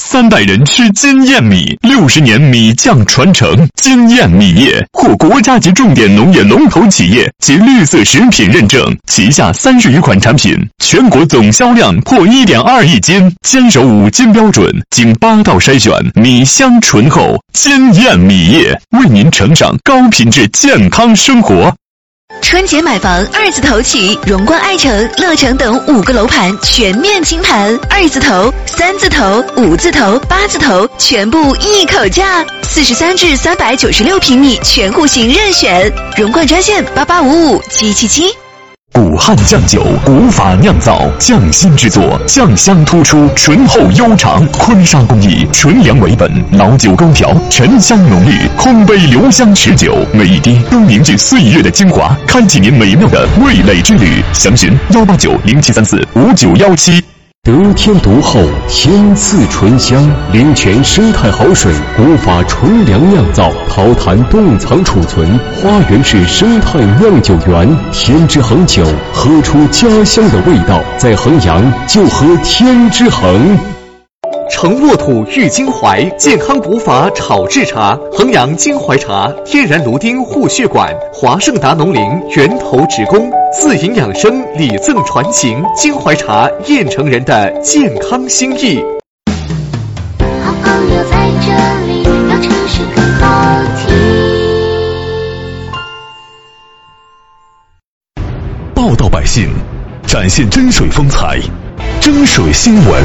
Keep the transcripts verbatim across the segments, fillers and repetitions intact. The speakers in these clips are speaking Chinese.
三代人吃金燕米，六十年米酱传承。金燕米业获国家级重点农业龙头企业及绿色食品认证，旗下三十余款产品，全国总销量破 一点二亿斤，坚守五金标准，经八道筛选，米香醇厚。金燕米业为您呈上高品质健康生活。 春节买房二字头起，荣冠爱城、乐城等五个楼盘全面清盘，二字头、三字头、五字头、八字头全部一口价，四十三至三百九十六平米全户型任选，荣冠专线八八五五七七七。 古汉酱酒，古法酿造，匠心制作，酱香突出，醇厚悠长。坤沙工艺，纯粮为本，老酒勾调，沉香浓郁，烘焙留香持久，每一滴都凝聚岁月的精华，开启您美妙的味蕾之旅。详询幺八九零七三四五九幺七。 得天独厚，天赐醇香，灵泉生态好水，古法纯粮酿造，桃坛冻藏储存，花园式生态酿酒园，天之恒酒，喝出家乡的味道，在衡阳就喝天之恒。 承沃土育金怀，健康补法炒制茶，衡阳金怀茶，天然芦丁护血管，华盛达农林源头直供，自营养生，礼赠传情，金怀茶燕城人的健康心意。 好朋友在这里，让城市更好听。 报道百姓，展现真水风采，真水新闻。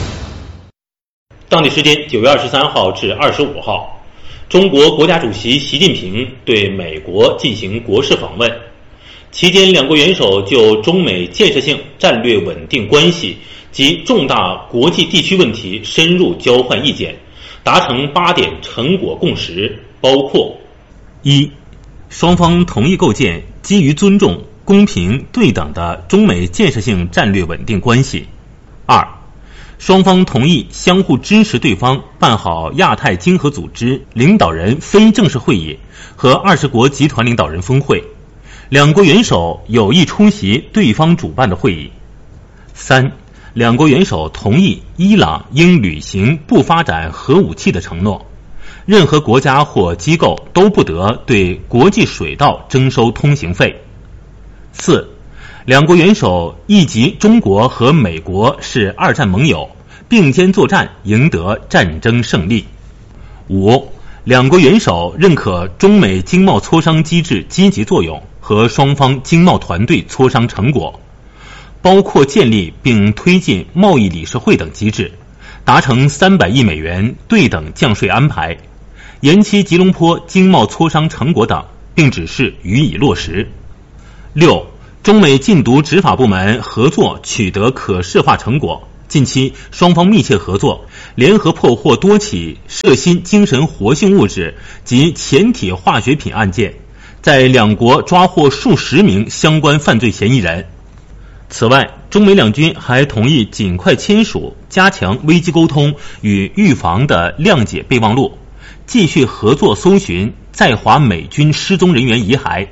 当地时间九月二十三号至二十五号，中国国家主席习近平对美国进行国事访问，期间两国元首就中美建设性战略稳定关系及重大国际地区问题深入交换意见，达成八点成果共识，包括：一、双方同意构建基于尊重、公平、对等的中美建设性战略稳定关系；二、双方同意相互支持对方办好亚太经合组织领导人非正式会议和二十国集团领导人峰会，两国元首有意出席对方主办的会议。三、两国元首同意伊朗应履行不发展核武器的承诺，任何国家或机构都不得对国际水道征收通行费。四、两国元首意即中国和美国是二战盟友，并肩作战，赢得战争胜利。五、两国元首认可中美经贸磋商机制积极作用和双方经贸团队磋商成果，包括建立并推进贸易理事会等机制，达成三百亿美元对等降税安排，延期吉隆坡经贸磋商成果等，并指示予以落实。六、中美禁毒执法部门合作取得可视化成果，近期双方密切合作，联合破获多起涉新精神活性物质及前体化学品案件，在两国抓获数十名相关犯罪嫌疑人。此外，中美两军还同意尽快签署加强危机沟通与预防的谅解备忘录，继续合作搜寻在华美军失踪人员遗骸。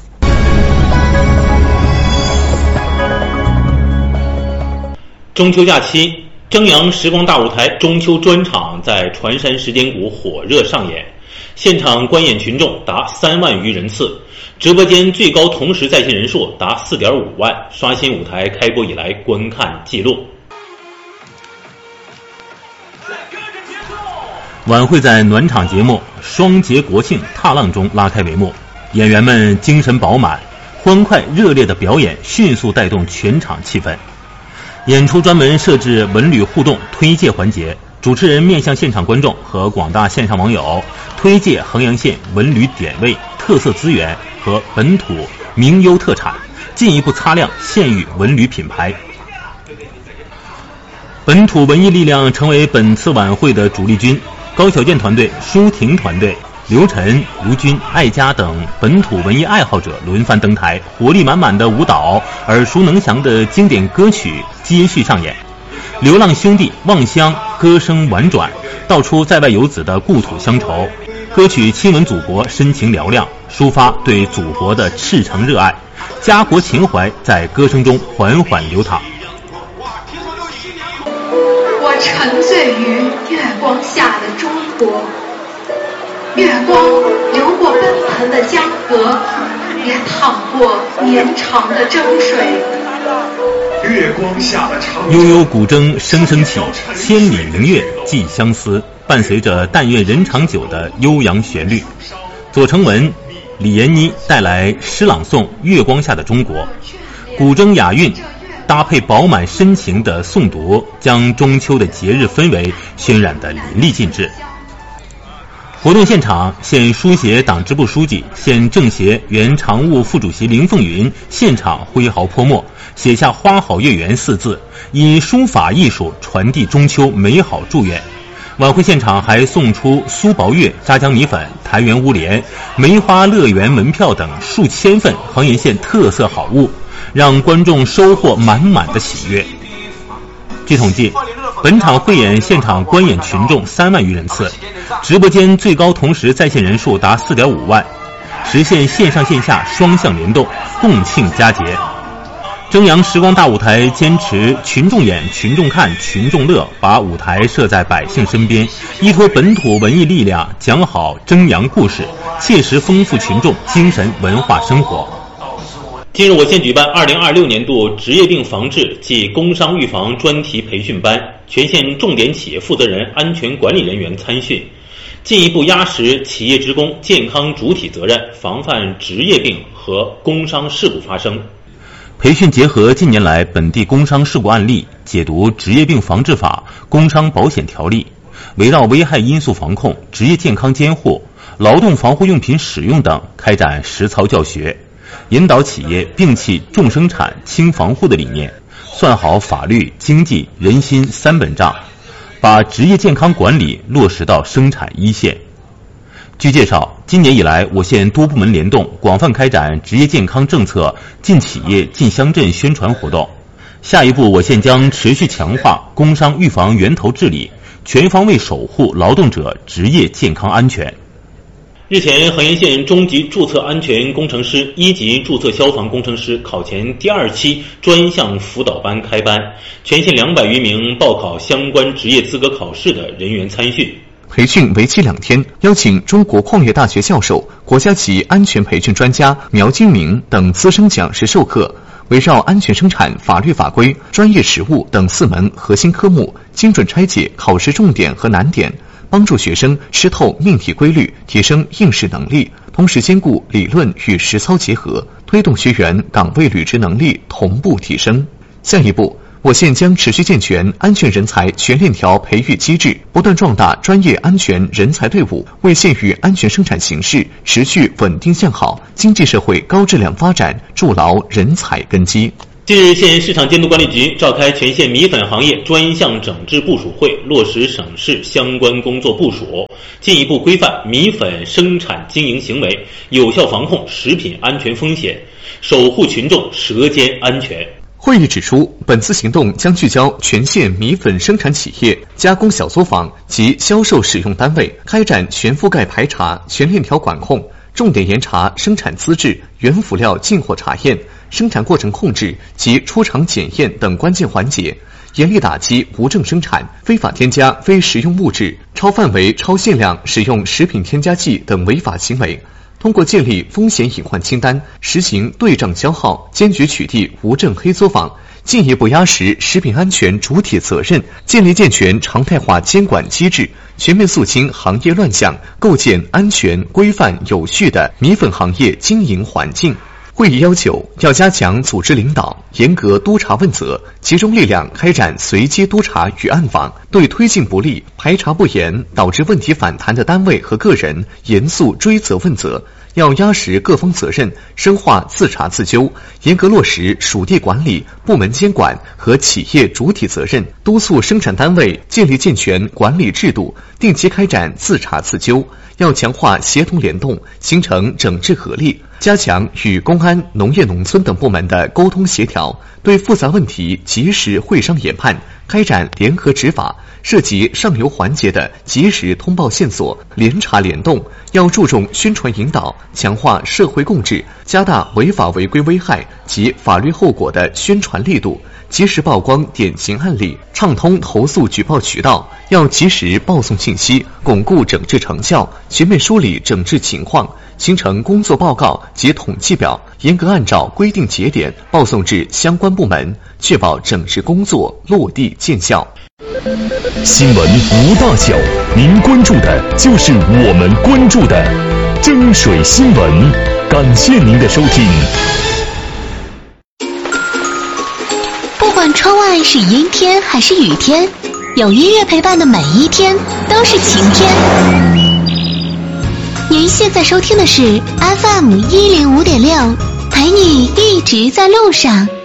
中秋假期，蒸阳时光大舞台中秋专场在船山时间谷火热上演，现场观演群众达三万余人次，直播间最高同时在线人数达 四点五万，刷新舞台开播以来观看记录。晚会在暖场节目双节国庆踏浪中拉开帷幕，演员们精神饱满，欢快热烈的表演迅速带动全场气氛。演出专门设置文旅互动推介环节，主持人面向现场观众和广大线上网友推介衡阳县文旅点位、特色资源和本土名优特产，进一步擦亮县域文旅品牌。本土文艺力量成为本次晚会的主力军，高小健团队、舒婷团队、刘晨、吴军、艾佳等本土文艺爱好者轮番登台，活力满满的舞蹈、耳熟能详的经典歌曲接续上演。流浪兄弟望乡歌声婉转，道出在外游子的故土乡愁。歌曲亲吻祖国，深情嘹亮，抒发对祖国的赤诚热爱，家国情怀在歌声中缓缓流淌。 我沉醉于月光下的中国。月光流过奔腾的江河，也淌过绵长的征水。 月光下的长悠悠古筝声声起，千里明月寄相思，伴随着但愿人长久的悠扬旋律。左承文、李延妮带来诗朗诵《月光下的中国》，古筝雅韵搭配饱满深情的诵读，将中秋的节日氛围渲染得淋漓尽致。活动现场，县书协党支部书记、县政协原常务副主席林凤云现场挥毫泼墨，写下“花好月圆”四字，以书法艺术传递中秋美好祝愿。晚会现场还送出苏薄月、炸酱米粉、台园乌莲、梅花乐园门票等数千份恒源县特色好物，让观众收获满满的喜悦。据统计，本场汇演现场观演群众三万余人次，直播间最高同时在线人数达 四点五万，实现线上线下双向联动，共庆佳节。征阳时光大舞台坚持群众演、群众看、群众乐，把舞台设在百姓身边，依托本土文艺力量，讲好征阳故事，切实丰富群众精神文化生活。近日，我县举办二零二六年度职业病防治暨工伤预防专题培训班，全县重点企业负责人、安全管理人员参训，进一步压实企业职工健康主体责任，防范职业病和工伤事故发生。培训结合近年来本地工伤事故案例，解读职业病防治法、工伤保险条例，围绕危害因素防控、职业健康监护、劳动防护用品使用等开展实操教学，引导企业摒弃重生产轻防护的理念，算好法律、经济、人心三本账，把职业健康管理落实到生产一线。据介绍，今年以来，我县多部门联动，广泛开展职业健康政策进企业、进乡镇宣传活动。下一步，我县将持续强化工伤预防源头治理，全方位守护劳动者职业健康安全。日前，恒源县中级注册安全工程师、一级注册消防工程师考前第二期专项辅导班开班，全县两百余名报考相关职业资格考试的人员参训。 培训为期两天，邀请中国矿业大学教授、国家级安全培训专家苗金明等资深讲师授课，围绕安全生产法律法规、专业实务等四门核心科目，精准拆解考试重点和难点，帮助学生吃透命题规律，提升应试能力，同时兼顾理论与实操结合，推动学员岗位履职能力同步提升。下一步，我县将持续健全安全人才全链条培育机制，不断壮大专业安全人才队伍，为县域安全生产形势持续稳定向好、经济社会高质量发展筑牢人才根基。 近日，县市场监督管理局召开全县米粉行业专项整治部署会，落实省市相关工作部署，进一步规范米粉生产经营行为，有效防控食品安全风险，守护群众舌尖安全。 会议指出，本次行动将聚焦全县米粉生产企业、加工小作坊及销售使用单位，开展全覆盖排查、全链条管控，重点严查生产资质、原辅料进货查验、生产过程控制及出厂检验等关键环节，严厉打击无证生产、非法添加非食用物质、超范围、超限量使用食品添加剂等违法行为。通过建立风险隐患清单，实行对账消耗，坚决取缔无证黑作坊，进一步压实食品安全主体责任，建立健全常态化监管机制，全面肃清行业乱象，构建安全、规范、有序的米粉行业经营环境。会议要求，要加强组织领导，严格督查问责，集中力量开展随机督查与暗访，对推进不力、排查不严导致问题反弹的单位和个人严肃追责问责。要压实各方责任，深化自查自纠，严格落实属地管理、部门监管和企业主体责任，督促生产单位建立健全管理制度，定期开展自查自纠。要强化协同联动，形成整治合力，加强与公安、农业农村等部门的沟通协调，对复杂问题及时会商研判，开展联合执法，涉及上游环节的及时通报线索，联查联动。要注重宣传引导，强化社会共治，加大违法违规危害及法律后果的宣传力度， 及时曝光典型案例，畅通投诉举报渠道，要及时报送信息，巩固整治成效，全面梳理整治情况，形成工作报告及统计表，严格按照规定节点报送至相关部门，确保整治工作落地见效。 新闻无大小，您关注的就是我们关注的蒸水新闻。感谢您的收听。 不管窗外是阴天还是雨天，有音乐陪伴的每一天都是晴天。您现在收听的是 F M 一零五点六，陪你一直在路上。